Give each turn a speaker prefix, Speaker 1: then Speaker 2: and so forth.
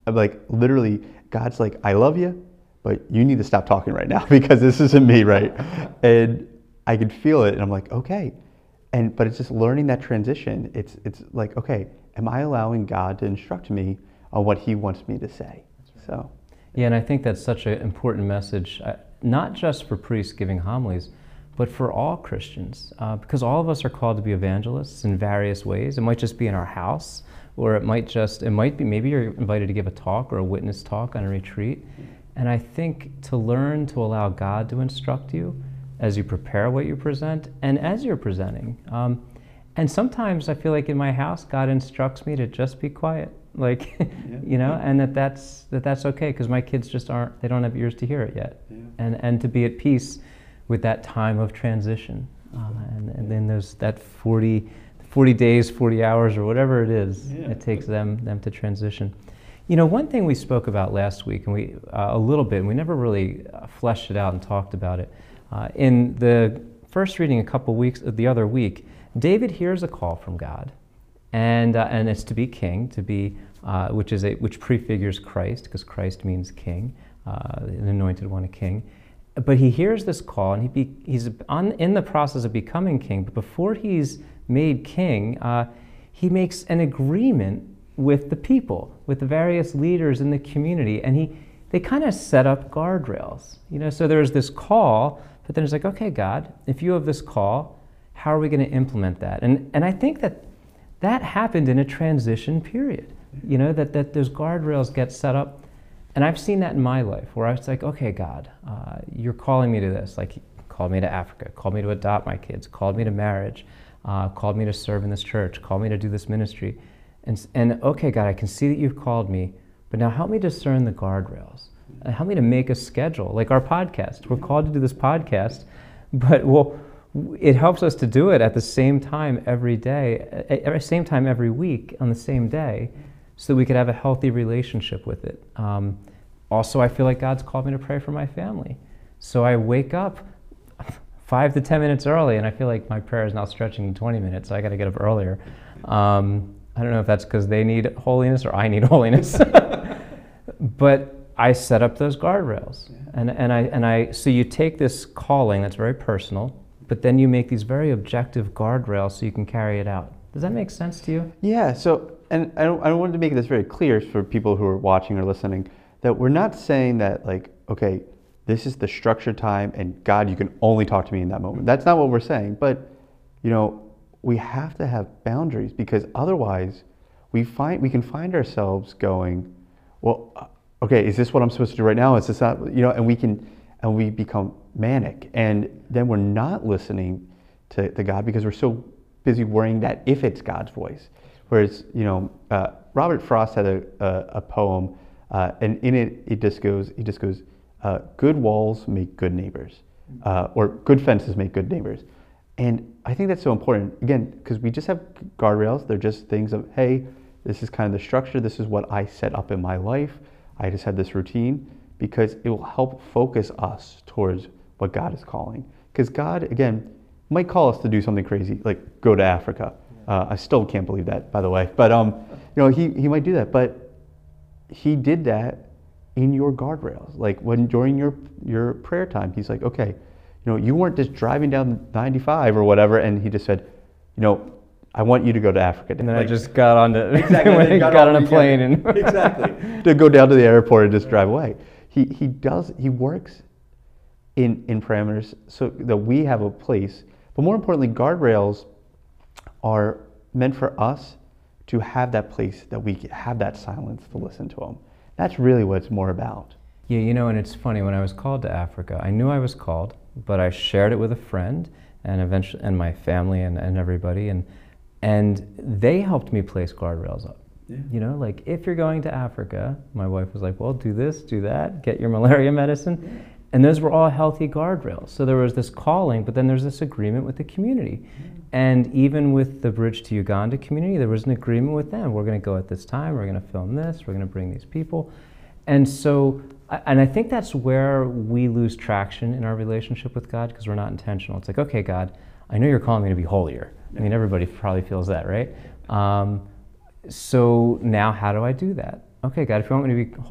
Speaker 1: I'm like, literally, God's like, I love you, but you need to stop talking right now because this isn't me, right? And I could feel it, and I'm like, okay. But it's just learning that transition. It's like, okay, am I allowing God to instruct me on what He wants me to say? So.
Speaker 2: Yeah, and I think that's such an important message, not just for priests giving homilies, but for all Christians, because all of us are called to be evangelists in various ways. It might just be in our house, or it might be, maybe you're invited to give a talk or a witness talk on a retreat. And I think to learn to allow God to instruct you as you prepare what you present and as you're presenting. And sometimes I feel like in my house, God instructs me to just be quiet. Like, and that's okay, because my kids just they don't have ears to hear it yet. Yeah. And to be at peace with that time of transition. And then there's that 40 days, 40 hours, or whatever it is, it takes them to transition. One thing we spoke about last week, and we a little bit, and we never really fleshed it out and talked about it. In the first reading a couple weeks, the other week, David hears a call from God. And it's to be king, which prefigures Christ, because Christ means king, an anointed one, a king. But he hears this call, and he's in the process of becoming king. But before he's made king, he makes an agreement with the people, with the various leaders in the community, and they kind of set up guardrails. So there's this call, but then it's like, okay, God, if you have this call, how are we going to implement that? And I think that happened in a transition period, that those guardrails get set up. And I've seen that in my life, where I was like, okay, God, you're calling me to this. Like, you called me to Africa, called me to adopt my kids, called me to marriage, called me to serve in this church, called me to do this ministry. And okay, God, I can see that you've called me, but now help me discern the guardrails. Help me to make a schedule, like our podcast. We're called to do this podcast, but it helps us to do it at the same time every day, at the same time every week on the same day, so that we could have a healthy relationship with it. Also, I feel like God's called me to pray for my family. So I wake up 5 to 10 minutes early, and I feel like my prayer is now stretching to 20 minutes, so I got to get up earlier. I don't know if that's because they need holiness or I need holiness. But I set up those guardrails. So you take this calling that's very personal, but then you make these very objective guardrails so you can carry it out. Does that make sense to you?
Speaker 1: Yeah, so, and I wanted to make this very clear for people who are watching or listening, that we're not saying that, like, okay, this is the structured time and God, you can only talk to me in that moment. That's not what we're saying, but, we have to have boundaries, because otherwise we can find ourselves going, well, okay, is this what I'm supposed to do right now? Is this not, and we become manic, and then we're not listening to God because we're so busy worrying that if it's God's voice. Whereas, Robert Frost had a poem, and in it, he just goes, good walls make good neighbors, or good fences make good neighbors. And I think that's so important, again, because we just have guardrails. They're just things of, hey, this is kind of the structure. This is what I set up in my life. I just have this routine, because it will help focus us towards what God is calling. Because God, again, might call us to do something crazy, like go to Africa. I still can't believe that, by the way. But he might do that. But he did that in your guardrails. Like during your prayer time, he's like, okay, you weren't just driving down 95 or whatever, and he just said, I want you to go to Africa.
Speaker 2: And then I just got on
Speaker 1: exactly,
Speaker 2: got on a plane and
Speaker 1: exactly to go down to the airport and just drive away. He works in parameters so that we have a place. But more importantly, guardrails are meant for us to have that place that we have that silence to listen to them. That's really what it's more about.
Speaker 2: Yeah, and it's funny, when I was called to Africa, I knew I was called, but I shared it with a friend and eventually, and my family and everybody, and they helped me place guardrails up. Yeah. Like, if you're going to Africa, my wife was like, well, do this, do that, get your malaria medicine. Yeah. And those were all healthy guardrails. So there was this calling, but then there's this agreement with the community. Yeah. And even with the Bridge to Uganda community, there was an agreement with them. We're going to go at this time, we're going to film this, we're going to bring these people. And so, and I think that's where we lose traction in our relationship with God, because we're not intentional. It's like, okay, God, I know you're calling me to be holier. I mean, everybody probably feels that, right? So now how do I do that? okay, God, if you want me to be